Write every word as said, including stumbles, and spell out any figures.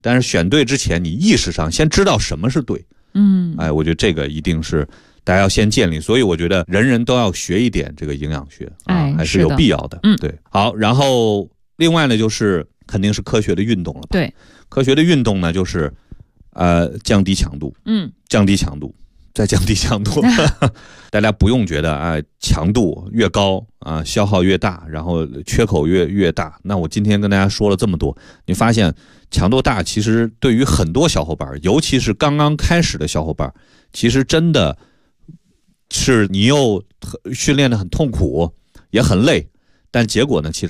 但是选对之前，你意识上先知道什么是对。 嗯， 哎，我觉得这个一定是大家要先建立，所以我觉得人人都要学一点这个营养学啊， 哎、 还是有必要的。 嗯， 对。好，然后另外呢，就是肯定是科学的运动了吧？ 对， 科学的运动呢，就是呃降低强度， 嗯， 降低强度。再降低强度，大家不用觉得啊，强度越高啊，消耗越大，然后缺口越越大。那我今天跟大家说了这么多，你发现强度大，其实对于很多小伙伴，尤其是刚刚开始的小伙伴，其实真的是你又训练得很痛苦，也很累，但结果呢，其实